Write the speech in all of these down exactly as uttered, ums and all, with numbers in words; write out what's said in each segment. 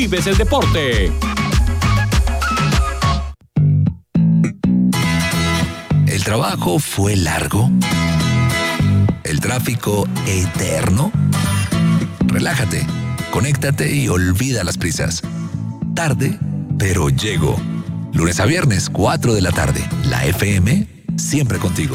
Vives el deporte. ¿El trabajo fue largo? ¿El tráfico eterno? Relájate, conéctate y olvida las prisas. Tarde, pero llego. Lunes a viernes, cuatro de la tarde. La F M, siempre contigo.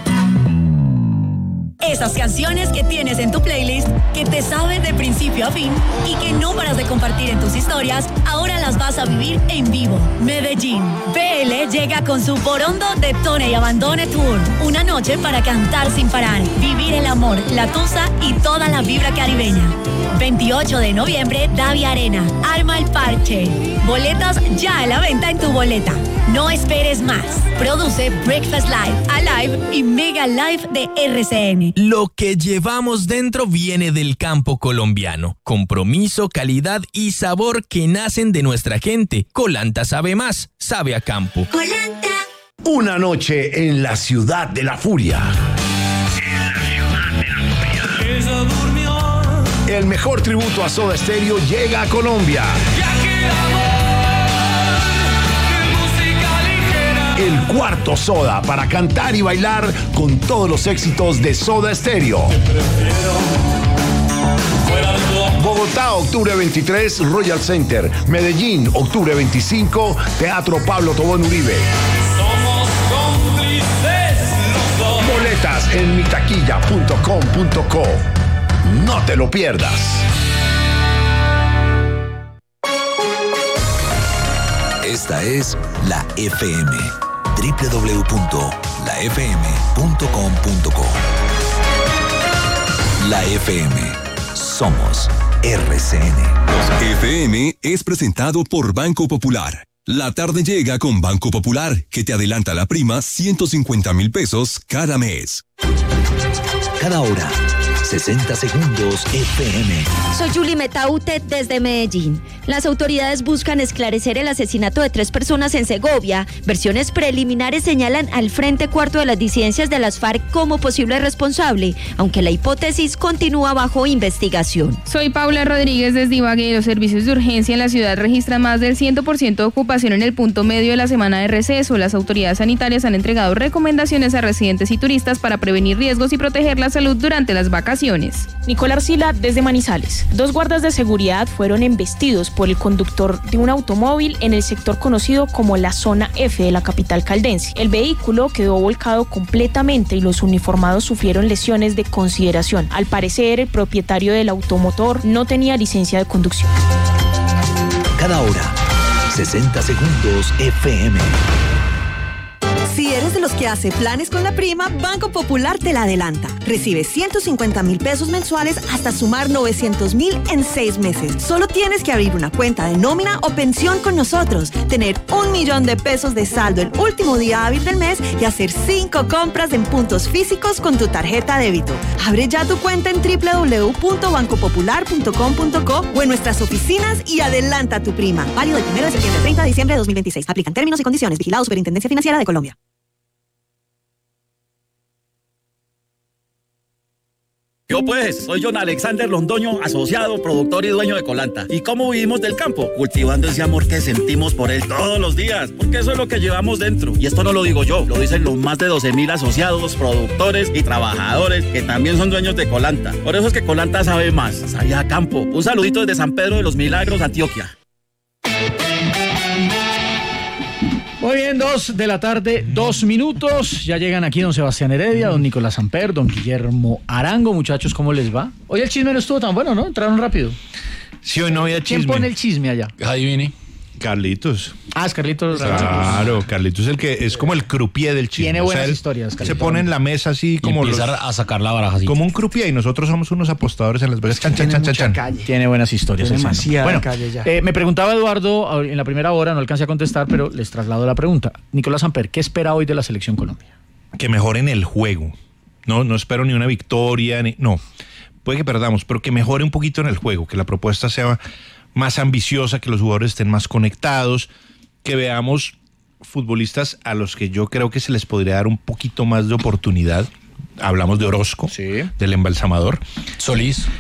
Esas canciones que tienes en tu playlist, que te saben de principio a fin y que no paras de compartir en tus historias, ahora las vas a vivir en vivo. Medellín. B L llega con su Borondo Detone y Abandone Tour. Una noche para cantar sin parar, vivir el amor, la tusa y toda la vibra caribeña. veintiocho de noviembre, Davia Arena. Arma el parche. Boletas ya a la venta en tu boleta. No esperes más. Produce Breakfast Live, Alive y Mega Live de R C N. Lo que llevamos dentro viene del campo colombiano. Compromiso, calidad y sabor que nacen de nuestra gente. Colanta sabe más, sabe a campo. Colanta. Una noche en la ciudad de la furia. En la ciudad de la furia. Ella durmió. El mejor tributo a Soda Stereo llega a Colombia. El cuarto Soda para cantar y bailar con todos los éxitos de Soda Stereo. Bogotá, octubre veintitrés, Royal Center. Medellín, octubre veinticinco, Teatro Pablo Tobón Uribe. Somos cómplices los dos. Boletas en mitaquilla punto com punto co. No te lo pierdas. Esta es la F M. doble u doble u doble u punto la f m punto com punto co. La F M. Somos R C N. F M es presentado por Banco Popular. La tarde llega con Banco Popular, que te adelanta la prima ciento cincuenta mil pesos cada mes. Cada hora, sesenta segundos F M. Soy Julie Metaute desde Medellín. Las autoridades buscan esclarecer el asesinato de tres personas en Segovia. Versiones preliminares señalan al Frente Cuarto de las Disidencias de las FARC como posible responsable, aunque la hipótesis continúa bajo investigación. Soy Paula Rodríguez desde Ibagué. Los servicios de urgencia en la ciudad registran más del cien por ciento de ocupación en el punto medio de la semana de receso. Las autoridades sanitarias han entregado recomendaciones a residentes y turistas para prevenir riesgos y proteger la salud durante las vacaciones. Nicole Arcila desde Manizales. Dos guardas de seguridad fueron embestidos por el conductor de un automóvil en el sector conocido como la Zona F de la capital caldense. El vehículo quedó volcado completamente y los uniformados sufrieron lesiones de consideración. Al parecer, el propietario del automotor no tenía licencia de conducción. Cada hora, sesenta segundos F M. Si eres de los que hace planes con la prima, Banco Popular te la adelanta. Recibe ciento cincuenta mil pesos mensuales hasta sumar novecientos mil en seis meses. Solo tienes que abrir una cuenta de nómina o pensión con nosotros, tener un millón de pesos de saldo el último día hábil del mes y hacer cinco compras en puntos físicos con tu tarjeta débito. Abre ya tu cuenta en doble u doble u doble u punto banco popular punto com punto co o en nuestras oficinas y adelanta tu prima. Válido del primero de septiembre al treinta de diciembre de dos mil veintiséis. Aplican términos y condiciones. Vigilado Superintendencia Financiera de Colombia. Yo pues, soy John Alexander Londoño, asociado, productor y dueño de Colanta. ¿Y cómo vivimos del campo? Cultivando ese amor que sentimos por él todos los días, porque eso es lo que llevamos dentro. Y esto no lo digo yo, lo dicen los más de doce mil asociados, productores y trabajadores que también son dueños de Colanta. Por eso es que Colanta sabe más, sabe a campo. Un saludito desde San Pedro de los Milagros, Antioquia. Muy bien, dos de la tarde, dos minutos. Ya llegan aquí don Sebastián Heredia, don Nicolás Samper, don Guillermo Arango. Muchachos, ¿cómo les va? Hoy el chisme no estuvo tan bueno, ¿no? Entraron rápido. Sí, hoy no había chisme. ¿Quién pone el chisme allá? Adivine. Carlitos. Ah, es Carlitos. Claro, Carlitos es el que es como el croupier del chisme. Tiene buenas o sea, historias, Carlitos. Se pone en la mesa así como y empieza los, a sacar la baraja así. como un croupier y nosotros somos unos apostadores en las veces. Chan, chan, chan, chan, chan. Tiene buenas historias. Tiene demasiada bueno, calle ya. Eh, me preguntaba Eduardo en la primera hora, no alcancé a contestar, pero les traslado la pregunta. Nicolás Samper, ¿qué espera hoy de la Selección Colombia? Que mejoren el juego. No, no espero ni una victoria, ni no. Puede que perdamos, pero que mejore un poquito en el juego, que la propuesta sea más ambiciosa, que los jugadores estén más conectados, que veamos futbolistas a los que yo creo que se les podría dar un poquito más de oportunidad. Hablamos de Orozco, sí, del embalsamador. Solís.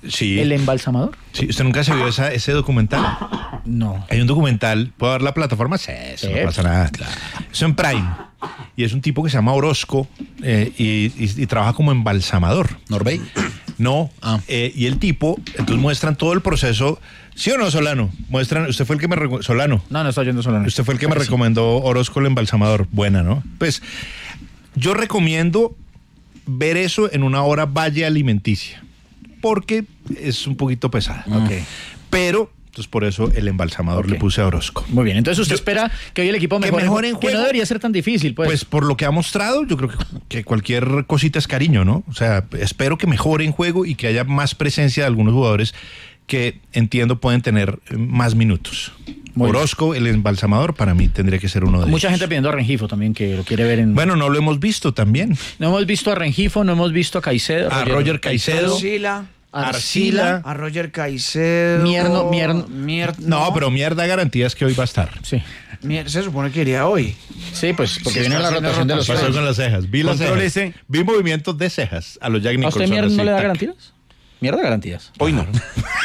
Sí. ¿El embalsamador? Sí, ¿usted nunca se vio esa, ese documental? No. Hay un documental, ¿puedo dar la plataforma? Sí, eso Sí. no pasa nada. Es en Prime. Y es un tipo que se llama Orozco eh, y, y- y trabaja como embalsamador. ¿Norbey? No. eh, y el tipo, entonces muestran todo el proceso. ¿Sí o no, Solano? Muestran, usted fue el que me reco- Solano. No, no está oyendo Solano. Usted fue el que me Creo que sí. recomendó Orozco el embalsamador. Buena, ¿no? Pues yo recomiendo ver eso en una hora valle alimenticia, porque es un poquito pesada. Ok. Pero, entonces por eso el embalsamador le puse a Orozco. Muy bien, entonces usted espera que hoy el equipo que mejore, mejore en que juego. no debería ser tan difícil, pues. Pues por lo que ha mostrado, yo creo que, que cualquier cosita es cariño, ¿no? O sea, espero que mejore en juego y que haya más presencia de algunos jugadores que entiendo pueden tener eh, más minutos. Muy Orozco, el embalsamador, para mí tendría que ser uno de Mucha ellos. gente pidiendo a Rengifo también, que lo quiere ver en... Bueno, no lo hemos visto también. No hemos visto a Rengifo, no hemos visto a Caicedo. A Roger Caicedo. Arcila. Arcila. A Roger Caicedo. Mierno, mierno. Mier- No, pero mierda garantías que hoy va a estar. Sí. Mier- se supone que iría hoy. Sí, pues porque Sí, viene está la haciendo rotación de los rotación. Pasó con las cejas. Vi las Control cejas. ese. Vi movimientos de cejas a los Jack ¿A Nicholson. usted mierda no así, le da tac. garantías? Mierda garantías. Hoy no.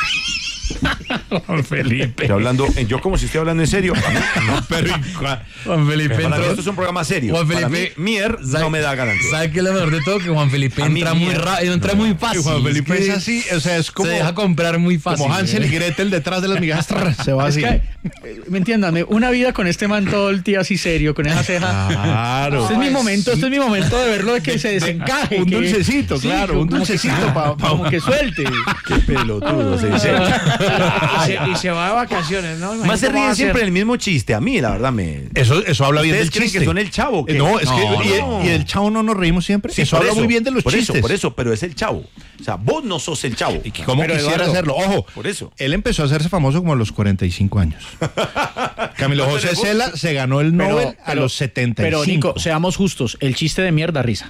Juan Felipe. Estoy hablando, yo como si estoy hablando en serio. No, pero Juan Felipe para mí entró- esto es un programa serio. Juan Para Felipe- mí, Mier no me da garantía. ¿Sabe qué es lo mejor de todo? Que Juan Felipe A mí entra muy Mier rápido, entra no me muy da. fácil. Juan Felipe que es así, o sea, es como, se deja comprar muy fácil. como Hansel y ¿eh? Gretel detrás de las migajas. trrr, se va Es así. que, eh, me entiéndame, una vida con este man todo el tío así serio, con esa ceja. Claro. Este es mi momento, este es mi momento de verlo de que se desencaje. Un que- dulcecito, sí, claro, como un que- dulcecito pa- pa- como que suelte. Qué pelotudo, se dice. Y se, y se va de vacaciones, ¿no? Más se Imagínate cómo va ríen a siempre ser. el mismo chiste. A mí, la verdad, me... Eso, eso habla bien ¿Ustedes del creen chiste. que son el chavo? ¿Qué? Eh, No, es que No, y, no. y del chavo no nos reímos siempre. Sí, eso por habla muy bien de los por chistes. Eso, por eso, pero es el chavo. O sea, vos no sos el chavo. Y que cómo Pero, quisiera Eduardo, hacerlo. Ojo, Por eso. él empezó a hacerse famoso como a los cuarenta y cinco años. Camilo No José tenemos- Cela se ganó el Pero- Nobel a pero- los setenta y cinco. Pero Nico, seamos justos, el chiste de mierda risa.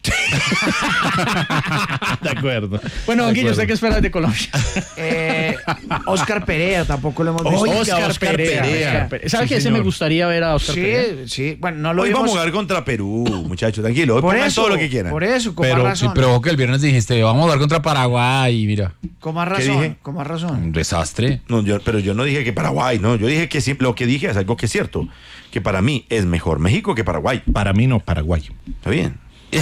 De acuerdo. Bueno, De don Guillo, acuerdo. ¿usted qué espera de Colombia? Eh, Oscar Perea tampoco lo hemos visto. Oiga, Oscar Oscar Perea. Perea. Oscar Perea. ¿Sabe Sí, que ese señor. me gustaría ver a Oscar Perea? Sí, sí. Bueno, no lo Hoy vimos. vamos a jugar contra Perú, muchachos, tranquilo. Hoy Por pongan eso, todo lo que quieran. por eso, con Pero- más Sí, razón. pero vos que el viernes dijiste, vamos a jugar contra Paraguay y mira, Con más ¿Qué razón, dije? con más razón. un desastre. No, yo- pero yo no dije que Paraguay, no. Yo dije que sí, lo que dije es algo que es cierto. Que para mí es mejor México que Paraguay. Para mí no, Paraguay. ¿Está bien?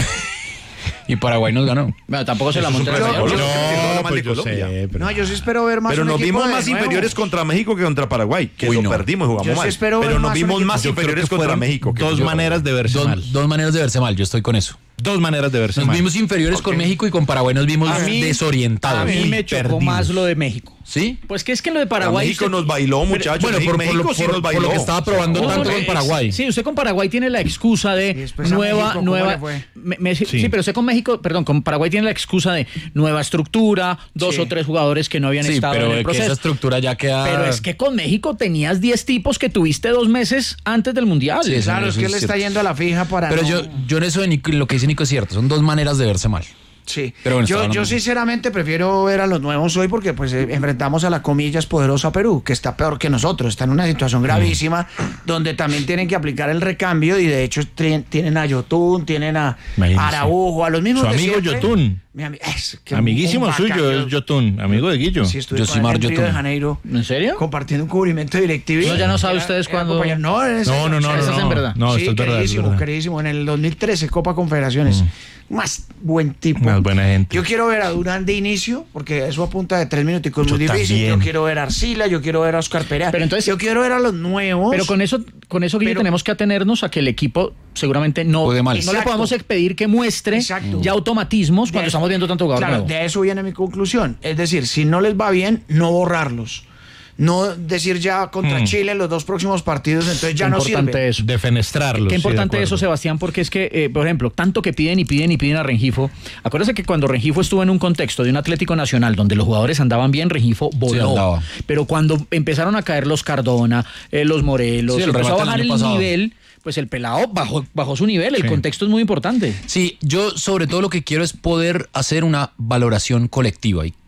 Y Paraguay nos ganó. Bueno, tampoco se la Eso es monta un la problema señora. de Colombia. Que todo lo mal pues de yo Colombia. sé, pero... No, yo sí espero ver más Pero un nos equipo vimos de más nuevo. inferiores contra México que contra Paraguay. Que Uy, lo no. perdimos y jugamos Yo sí mal. espero ver Pero nos más un vimos equipo. más Yo creo inferiores que contra fueron México. que dos contra maneras de verse Dos, mal. dos maneras de verse mal, yo estoy con eso. Dos maneras de verse Nos mal. vimos inferiores con México y con Paraguay nos vimos A mí- desorientados. A mí me chocó perdidos. más lo de México. ¿Sí? Pues que es que lo de Paraguay. Paraguay... México usted- nos bailó, muchachos. Bueno, por, por México lo, sí por- nos por bailó. lo que estaba probando No, tanto no, con es- Paraguay. Sí, usted con Paraguay tiene la excusa Y de después a nueva, México, ¿cómo nueva. le fue? me- me- sí. Sí. pero usted con México, perdón, con Paraguay tiene la excusa de nueva estructura, dos Sí. o tres jugadores que no habían Sí, estado pero en el que proceso. esa estructura ya queda... Pero es que con México tenías diez tipos que tuviste dos meses antes del Mundial. Sí, eso- Claro, es eso que es él está cierto. yendo a la fija para Pero no- yo, yo en eso de Nico, lo que dice Nico es cierto, son dos maneras de verse mal. Sí, Pero bueno, yo, está yo hablando- sinceramente prefiero ver a los nuevos hoy porque pues eh, enfrentamos a la comillas poderosa Perú, que está peor que nosotros, está en una situación gravísima, donde también tienen que aplicar el recambio y de hecho tri- tienen a Yotun, tienen a Imagínese. Araujo, a los mismos Su de amigo siempre. Yotun. Mi ami- es que Amiguísimo un suyo vaca, es Yotun, amigo de Guillo. Sí, estuve Yo con soy él Mar en Río Yotun. de Janeiro. ¿En serio? Compartiendo un cubrimiento directivo. No, ya no sabe ustedes cuándo- No, en No, no, no, Eso no. es en verdad. No, sí, esto es verdad. es queridísimo, verdad. queridísimo. En el dos mil trece, Copa Confederaciones. Más buen tipo. Más buena gente. Yo quiero ver a Durán de inicio, porque eso a punta de tres minuticos es muy Yo difícil. también. Yo quiero ver a Arcila, yo quiero ver a Oscar Perea. Pero entonces- yo quiero ver a los nuevos. Pero con eso, con eso Guille, Pero- tenemos que atenernos a que el equipo seguramente no, Juegue mal. no le Exacto. podamos pedir que muestre Exacto. ya automatismos cuando De- estamos viendo tanto jugador Claro, nuevo. de eso viene mi conclusión. Es decir, si no les va bien, no borrarlos. No decir ya contra Hmm. Chile en los dos próximos partidos, entonces ya Qué no importante sirve. eso. Defenestrarlos. Qué sí, importante de eso, acuerdo. Sebastián, porque es que, eh, por ejemplo, tanto que piden y piden y piden a Rengifo. Acuérdese que cuando Rengifo estuvo en un contexto de un Atlético Nacional donde los jugadores andaban bien, Rengifo voló. andaba. Pero cuando empezaron a caer los Cardona, eh, los Morelos, Sí, el empezó a remate del bajar año el pasado. nivel, pues el pelado bajó, bajó su nivel. El Sí. contexto es muy importante. Sí, yo sobre todo lo que quiero es poder hacer una valoración colectiva y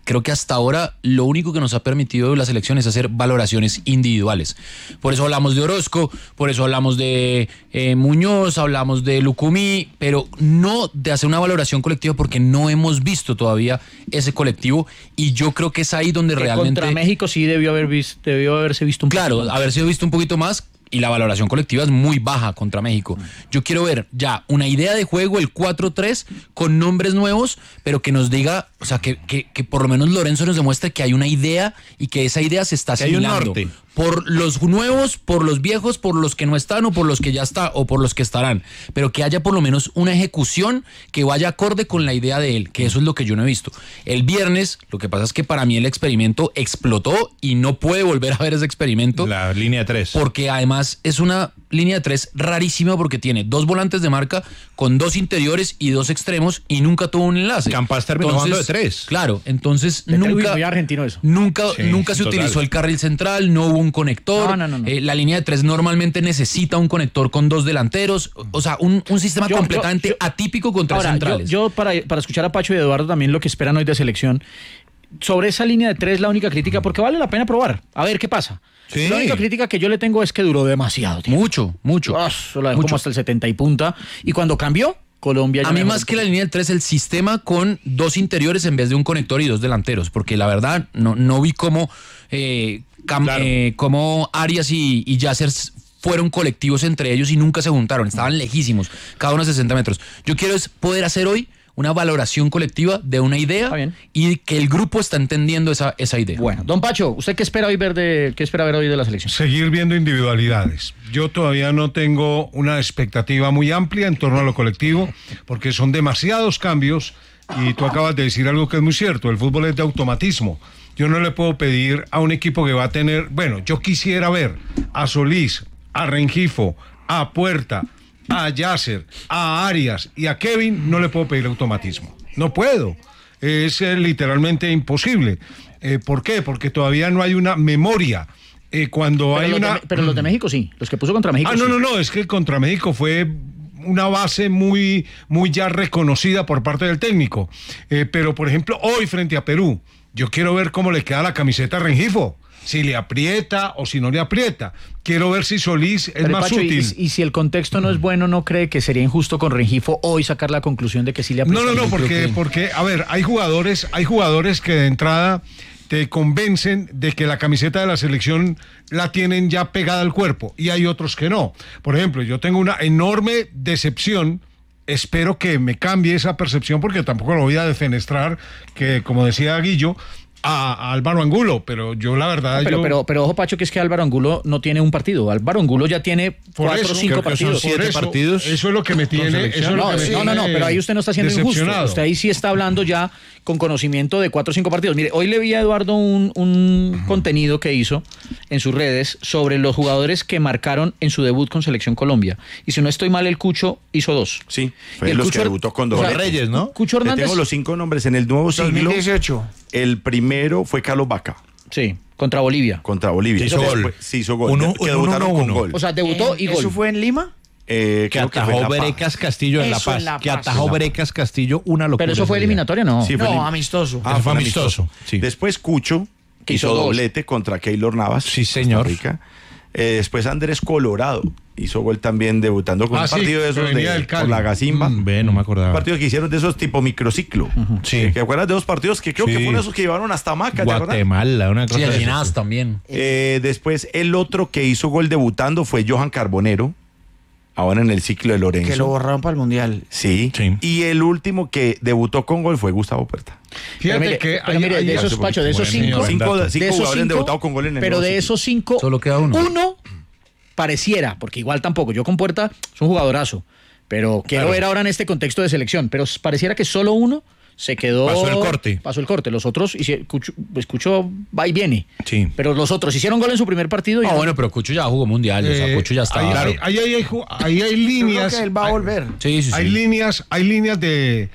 creo que hasta ahora lo único que nos ha permitido la selección es hacer valoraciones individuales. Por eso hablamos de Orozco, por eso hablamos de eh, Muñoz, hablamos de Lucumí, pero no de hacer una valoración colectiva porque no hemos visto todavía ese colectivo y yo creo que es ahí donde que realmente... Contra México sí debió, haber visto, debió haberse visto un Claro, poquito más. haberse visto un poquito más. Y la valoración colectiva es muy baja contra México. Yo quiero ver ya una idea de juego, el cuatro tres, con nombres nuevos, pero que nos diga, o sea, que, que, que por lo menos Lorenzo nos demuestre que hay una idea y que esa idea se está asimilando. Por los nuevos, por los viejos, por los que no están o por los que ya está o por los que estarán. Pero que haya por lo menos una ejecución que vaya acorde con la idea de él, que eso es lo que yo no he visto. El viernes, lo que pasa es que para mí el experimento explotó y no puede volver a ver ese experimento. La línea tres. Porque además es una línea de tres rarísima porque tiene dos volantes de marca con dos interiores y dos extremos y nunca tuvo un enlace. Campas terminó jugando de tres. Claro, entonces De nunca, muy argentino eso. nunca, Sí, nunca se total. utilizó el carril central, no hubo un conector. No, no, no, no. Eh, la línea de tres normalmente necesita un conector con dos delanteros. O sea, un, un sistema Yo- completamente yo- yo- atípico con tres Ahora, centrales. Yo, yo para, para escuchar a Pacho y Eduardo también lo que esperan hoy de selección, sobre esa línea de tres la única crítica, porque vale la pena probar, a ver qué pasa. Sí. La única crítica que yo le tengo es que duró demasiado tiempo. Mucho, mucho. Ah, solo dejó Mucho. como hasta el setenta y punta. Y cuando cambió, Colombia ya A mí mejoró más un que la línea del tres, el sistema con dos interiores en vez de un conector y dos delanteros, porque la verdad no, no vi cómo, eh, cam- eh, cómo Arias y, y Yasser fueron colectivos entre ellos y nunca se juntaron, estaban lejísimos, cada uno a sesenta metros. Yo quiero es poder hacer hoy una valoración colectiva de una idea y que el grupo está entendiendo esa, esa idea. Bueno, don Pacho, ¿usted qué espera hoy ver de qué espera ver hoy de la selección? Seguir viendo individualidades. Yo todavía no tengo una expectativa muy amplia en torno a lo colectivo, porque son demasiados cambios y tú acabas de decir algo que es muy cierto, el fútbol es de automatismo. Yo no le puedo pedir a un equipo que va a tener, bueno, yo quisiera ver a Solís, a Rengifo, a Puerta, a Yasser, a Arias y a Kevin, no le puedo pedir automatismo. No puedo. Es eh, literalmente imposible. Eh, ¿Por qué? Porque todavía no hay una memoria. Eh, cuando Pero hay los de una... Me- pero los de México sí, los que puso contra México Ah, no, sí. no, no, es que contra México fue una base muy, muy ya reconocida por parte del técnico. Eh, pero, por ejemplo, hoy frente a Perú, yo quiero ver cómo le queda la camiseta a Rengifo. Si le aprieta o si no le aprieta. Quiero ver si Solís es Pero, más Pacho, y- útil. Y, y si el contexto no es bueno, ¿no cree que sería injusto con Rengifo hoy sacar la conclusión de que sí le aprieta? No, no, no, porque, porque, a ver, hay jugadores, hay jugadores que de entrada te convencen de que la camiseta de la selección la tienen ya pegada al cuerpo y hay otros que no. Por ejemplo, yo tengo una enorme decepción. Espero que me cambie esa percepción porque tampoco lo voy a defenestrar, que como decía Guillo, a, a Álvaro Angulo, pero yo la verdad... No, pero, yo... pero, pero ojo, Pacho, que es que Álvaro Angulo no tiene un partido. Álvaro Angulo ya tiene Por cuatro o eso, cinco creo que son partidos. siete partidos. Eso es lo que me tiene... Eso es lo no, que me sí, tiene no, no, no, pero ahí usted no está siendo injusto. decepcionado. Usted ahí sí está hablando ya con conocimiento de cuatro o cinco partidos. Mire, hoy le vi a Eduardo un, un contenido que hizo en sus redes sobre los jugadores que marcaron en su debut con Selección Colombia. Y si no estoy mal, el Cucho hizo dos. Sí, Y fue el los Cucho- que debutó con o sea, doblete. Reyes, ¿no? Cucho Le Hernández- tengo los cinco nombres en el nuevo siglo. dos mil dieciocho. El primero fue Carlos Vaca. Sí, contra Bolivia. Contra Bolivia. Sí hizo Después- gol. Sí, hizo gol. Uno- que un debutaron uno, con uno. gol. O sea, debutó y gol. ¿Eso fue en Lima? Eh, Que creo que fue en atajó La Paz. Brecas Castillo en La Eso en Paz. La Que Paz. atajó En La Paz. Brecas Castillo, una locura. Pero eso fue ese día. eliminatoria, ¿no? Sí, fue No, elim- amistoso. Ah, fue amistoso. Sí. Después Cucho Que hizo hizo dos. doblete contra Keylor Navas. Sí, señor. Costa Rica. Eh, después Andrés Colorado hizo gol también debutando con Ah, un sí, partido de que esos venía de del Cali. por la Gazimba. Mm, ve, no me acordaba. Un partido que hicieron de esos tipo microciclo. Sí. ¿Te acuerdas de dos partidos que creo Sí. que fueron esos que llevaron hasta Maca? ¿te acuerdas? Guatemala, una cosa Sí, de el esas. Ginás también. Eh, después el otro que hizo gol debutando fue Johan Carbonero, ahora en el ciclo de Lorenzo. Que lo borraron para el Mundial. Sí. Sí. Y el último que debutó con gol fue Gustavo Puerta. Fíjate Pero mire, que pero hay- mire, hay- de esos, Pacho, de esos Bueno, cinco, buen Cinco, dato. cinco de esos jugadores han cinco, debutado con gol en el pero nuevo de ciclo. esos cinco, Solo queda uno. uno pareciera, porque igual tampoco, yo con Puerta es un jugadorazo, pero quiero Claro. ver ahora en este contexto de selección, pero pareciera que solo uno se quedó... Pasó el corte. Pasó el corte, los otros, hici- Cucho, pues Cucho va y viene, Sí. pero los otros hicieron gol en su primer partido. Y Ah, bueno, pero Cucho ya jugó mundial, o sea, eh, Cucho ya está. ahí, Claro. ahí- ahí hay, ju- ahí hay Yo creo líneas. que él va a hay- volver. Sí, sí, sí. Hay líneas, hay líneas de,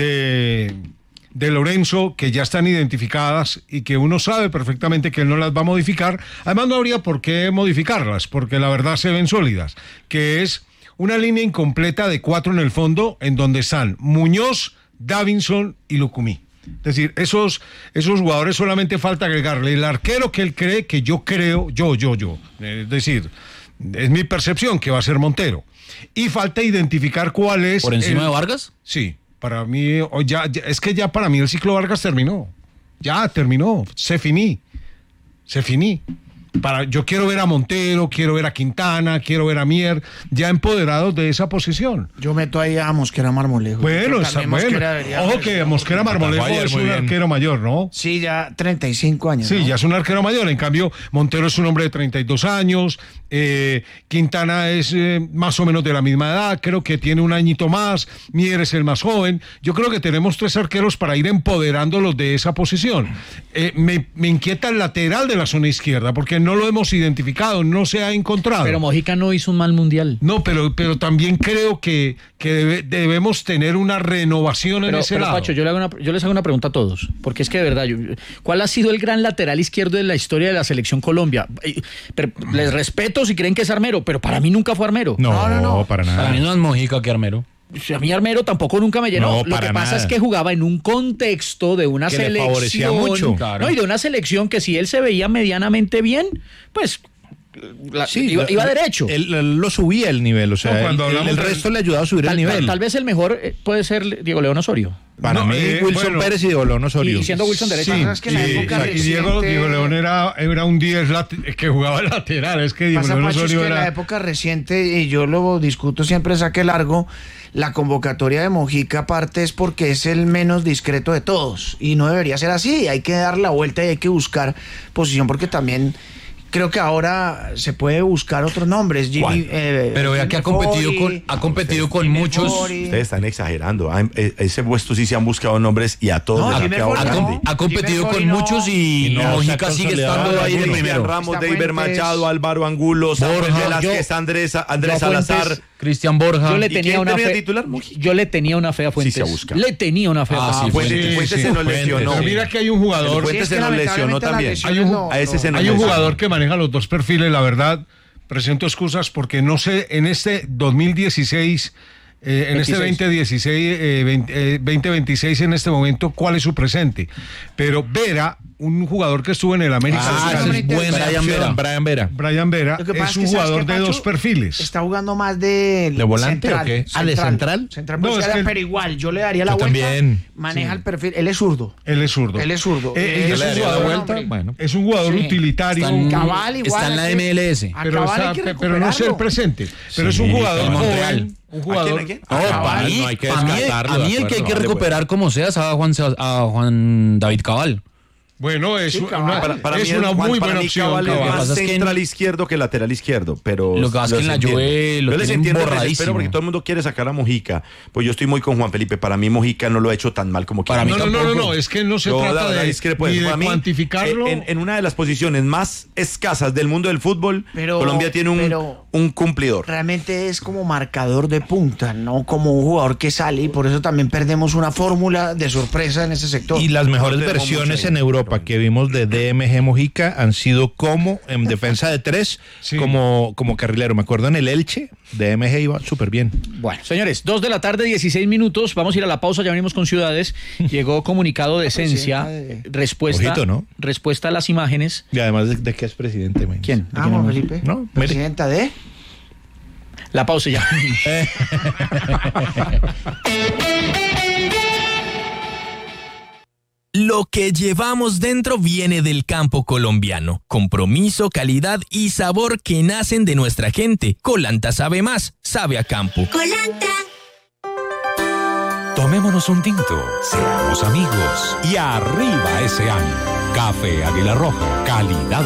de, de Lorenzo que ya están identificadas y que uno sabe perfectamente que él no las va a modificar. Además, no habría por qué modificarlas, porque la verdad se ven sólidas, que es una línea incompleta de cuatro en el fondo, en donde están Muñoz, Davinson y Lucumí. Es decir, esos, esos jugadores solamente falta agregarle el arquero que él cree, que yo creo, yo, yo, yo. Es decir, es mi percepción que va a ser Montero. Y falta identificar cuál es... ¿Por encima el, de Vargas? Sí, para mí, ya, ya, es que ya para mí el ciclo Vargas terminó. Ya terminó, se finí. Se finí. Para, yo quiero ver a Montero, quiero ver a Quintana, quiero ver a Mier, ya empoderados de esa posición. Yo meto ahí a Mosquera Marmolejo. Bueno, está, bueno. Ojo que Mosquera Marmolejo es un arquero mayor, ¿no? Sí, ya treinta y cinco años. Sí, ¿no? ya es un arquero mayor. En cambio, Montero es un hombre de treinta y dos años. Eh, Quintana es eh, más o menos de la misma edad. Creo que tiene un añito más. Mier es el más joven. Yo creo que tenemos tres arqueros para ir empoderándolos de esa posición. Eh, me, me inquieta el lateral de la zona izquierda, porque no lo hemos identificado, no se ha encontrado. Pero Mojica no hizo un mal mundial. No, pero, pero también creo que, que debe, debemos tener una renovación pero, en ese pero, lado. Pacho, yo, le hago una, yo les hago una pregunta a todos, porque es que de verdad, yo, ¿cuál ha sido el gran lateral izquierdo de la historia de la selección Colombia? Pero, les respeto si creen que es Armero, pero para mí nunca fue Armero. No, no, no, no. para nada. Para mí no es Mojica que Armero. A mí Armero tampoco nunca me llenó. No, Lo que pasa nada. es que jugaba en un contexto de una que le selección. favorecía mucho. No, y de una selección que si él se veía medianamente bien, pues la, Sí, iba, lo- iba derecho. Él, él lo subía el nivel, o sea, No, cuando el, el- hablamos el del- resto le ayudaba a subir tal, el nivel. tal- tal vez el mejor eh, puede ser Diego León Osorio. Para No, mí, eh, Wilson bueno. Pérez y Diego León Osorio. Y siendo Wilson derecho. Sí, Es que en la sí, época y Diego, reciente- Diego León era, era un diez late- que jugaba lateral. Es que Diego Pasa, León Pacho, es Osorio que en la era... época reciente, y yo lo discuto siempre, saque largo, la convocatoria de Mojica aparte es porque es el menos discreto de todos, y no debería ser así, hay que dar la vuelta y hay que buscar posición, porque también creo que ahora se puede buscar otros nombres. Jimmy, eh, Pero vea que ha Jimmy competido Fori, con, ha competido con Jimmy muchos. Fori. Ustedes están exagerando. Ah, en ese puesto sí se han buscado nombres y a todos No, les ha Jimmy quedado Fori Ha, no. grande. com- ha competido Jimmy con Fori no. muchos y, Y no, Mojica se ha sigue consolidado estando ahí de alguno. Cristian primero. Ramos, Está David Fuentes. Machado, Álvaro Angulo, Samuel Borja, Velázquez, yo- Andrés, Andrés yo a Fuentes- Salazar. Cristian Borja. Yo le ¿Y tenía quién una tenía fe. titular? Mojica. Yo le tenía una fe a Fuentes. Sí, se ha buscado. Le tenía una fe a Ah, Fuentes. sí, Fuentes, sí, Fuentes sí, se nos Fuentes. lesionó. Pero mira que hay un jugador... Fuentes Sí, es se que nos lesionó lamentablemente también. las Hay un, lesiones A ese se nos hay un lesionó. jugador que maneja los dos perfiles, la verdad. Presento excusas porque no sé, en este dos mil dieciséis, eh, en este veintiséis. veinte dieciséis, eh, veinte, eh, veinte veintiséis en este momento, ¿cuál es su presente? Pero Vera, un jugador que estuvo en el América, Ah, de ese Cali, es buena Brian opción, Vera. Brian Vera. Brian Vera, Lo que pasa es es un que, ¿sabes jugador qué, de Pacho? dos perfiles. Está jugando más de... ¿De volante central, o qué? Ah, ¿de central? Central, No, pues, es que- pero igual, yo le daría la Yo vuelta. también. Maneja el perfil, él es zurdo. Él es zurdo. Él es zurdo. Eh, y Eh, es le un daría la jugador, vuelta, hombre. bueno. es un jugador Sí. utilitario. Está en- Cabal igual, está en la hay que- M L S. A pero, Cabal está- hay que pero no es el recuperarlo. presente. Pero es un Sí, jugador en Montreal. joven. Un jugador. ¿A quién, a quién? No, Ah, para Cabal. mí, no hay que para mí, descartarlo, a mí de el que hay que acuerdo. recuperar como sea es a Juan, Seba- a Juan David Cabal. Bueno, es, Sí, una, Cabal. Para, para es mí, una Juan, muy para buena mí opción. Cabal es Cabal. Lo que más pasa es que central en- izquierdo que lateral izquierdo, pero Lo que pasa es que en la los Juve entiendo. lo Yo les tienen entiendo el borradísimo. desespero porque todo el mundo quiere sacar a Mojica. Pues yo estoy muy con Juan Felipe. Para mí Mojica no lo ha hecho tan mal como Para quiere. mí No, no, no, no, tampoco. no, es que no se Yo, trata la verdad, de, discrepo de ni eso. de Para mí, cuantificarlo. En, en una de las posiciones más escasas del mundo del fútbol, Pero- Colombia tiene un, pero- un cumplidor. Realmente es como marcador de punta, no como un jugador que sale, y por eso también perdemos una fórmula de sorpresa en ese sector. Y las mejores No tenemos versiones mucho ahí, en Europa pero- que vimos de D M G Mojica han sido como en defensa de tres, Sí. como, como carrilero. Me acuerdo en el Elche, D M G iba súper bien. Bueno, señores, dos de la tarde, dieciséis minutos. Vamos a ir a la pausa, ya venimos con ciudades. Llegó comunicado de esencia, presidenta de- respuesta, Ojito, ¿no? respuesta a las imágenes. Y además de, de que es presidente. man. ¿Quién? ¿De Ah, quién Juan hablamos? Felipe, No, mire. presidenta de... La pausa ya. Lo que llevamos dentro viene del campo colombiano. Compromiso, calidad y sabor que nacen de nuestra gente. Colanta sabe más, sabe a campo. Colanta. Tomémonos un tinto, seamos amigos y arriba ese año. Café Águila Roja, calidad